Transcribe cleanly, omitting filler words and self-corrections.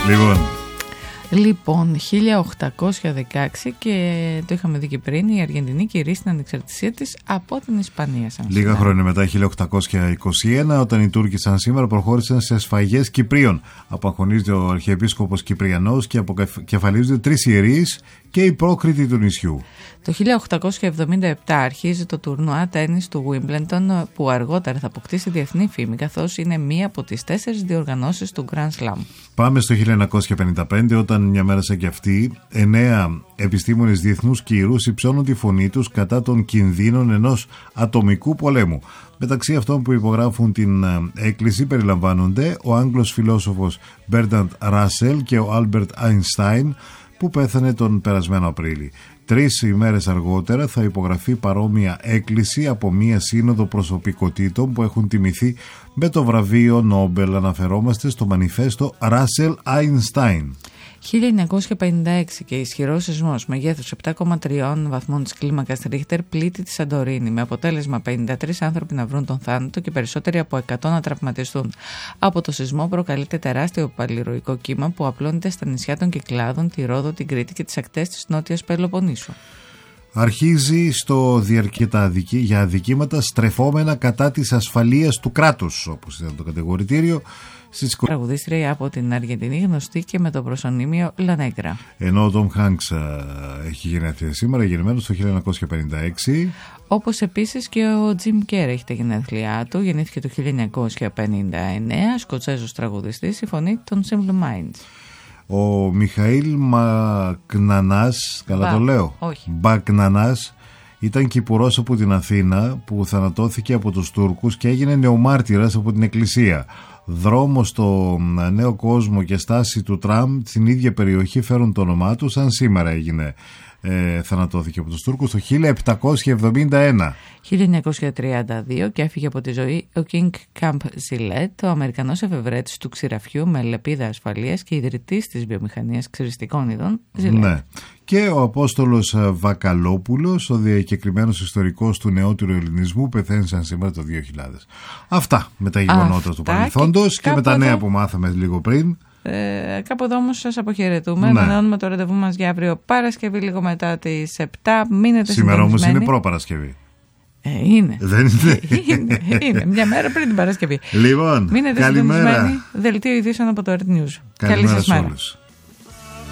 Λοιπόν, 1816 και το είχαμε δει και πριν, η Αργεντινή κηρύσσει την ανεξαρτησία της από την Ισπανία. Λίγα χρόνια μετά, 1821, όταν οι Τούρκοι σαν σήμερα προχώρησαν σε σφαγές Κυπρίων. Απαγχωνίζεται ο Αρχιεπίσκοπος Κυπριανός και αποκεφαλίζονται 3 ιερείς και οι πρόκριτοι του νησιού. Το 1877 αρχίζει το τουρνουά τένις του Wimbledon, που αργότερα θα αποκτήσει διεθνή φήμη, καθώς είναι μία από τις 4 διοργανώσεις του Grand Slam. Πάμε στο 1955, όταν μια μέρα σαν κι αυτή, 9 επιστήμονες διεθνούς κύρους υψώνουν τη φωνή τους κατά των κινδύνων ενός ατομικού πολέμου. Μεταξύ αυτών που υπογράφουν την έκκληση περιλαμβάνονται ο Άγγλος φιλόσοφος Μπέρντραντ Ράσελ και ο Άλμπερτ Αϊνστάιν, που πέθανε τον περασμένο Απρίλη. 3 ημέρες αργότερα θα υπογραφεί παρόμοια έκκληση από μία σύνοδο προσωπικότητων που έχουν τιμηθεί με το βραβείο Νόμπελ. Αναφερόμαστε στο μανιφέστο Ράσελ Αϊνστάιν. 1956 και ισχυρός σεισμός μεγέθους 7,3 βαθμών της κλίμακας Ρίχτερ πλήττει τη Σαντορίνη, με αποτέλεσμα 53 άνθρωποι να βρουν τον θάνατο και περισσότεροι από 100 να τραυματιστούν. Από το σεισμό προκαλείται τεράστιο παλιροϊκό κύμα που απλώνεται στα νησιά των Κυκλάδων, τη Ρόδο, την Κρήτη και τις ακτές της Νότιας Πελοποννήσου. Αρχίζει στο διαρκετά για αδικήματα στρεφόμενα κατά της ασφαλείας του κράτους, όπως ήταν το κατηγορητήριο. Τραγουδίστρια από την Αργεντινή, γνωστή και με το προσωνύμιο Λανέγκρα. Ενώ ο Τόμ Χάνξ έχει γενέθλια σήμερα, γεννημένος το 1956. Όπως επίσης και ο Τζιμ Κέρ έχει τα γενέθλιά του, γεννήθηκε το 1959, Σκοτσέζος τραγουδιστής, η φωνή των Simple Minds. Ο Μιχαήλ Μπακνανάς, καλά το λέω? Όχι. Μπακνανάς ήταν κυπουρός από την Αθήνα που θανατώθηκε από τους Τούρκους και έγινε νεομάρτυρας από την Εκκλησία. Δρόμο στο Νέο Κόσμο και στάση του τραμ στην ίδια περιοχή φέρουν το όνομά του, σαν σήμερα έγινε. Θανατώθηκε από τους Τούρκους το 1771. 1932 και έφυγε από τη ζωή ο King Camp Zillet, ο Αμερικανός εφευρέτης του ξηραφιού με λεπίδα ασφαλείας και ιδρυτής της βιομηχανίας ξυριστικών ειδών Zillet. Ναι. Και ο Απόστολος Βακαλόπουλος, ο διακεκριμένος ιστορικός του νεότερου ελληνισμού, πεθαίνησαν σήμερα το 2000. Αυτά με τα γεγονότα του παρελθόντος και με τα νέα που μάθαμε λίγο πριν. Κάπου εδώ όμως σας αποχαιρετούμε. Ανανεώνουμε το ραντεβού μας για αύριο Παρασκευή λίγο μετά τις 7. Μείνετε σήμερα όμως είναι προ-Παρασκευή. Είναι. Δεν είναι. Είναι. Μια μέρα πριν την Παρασκευή. Λοιπόν, μείνετε συντονισμένοι. Δελτίο ειδήσεων από το Earth News. Καλή σας μέρα.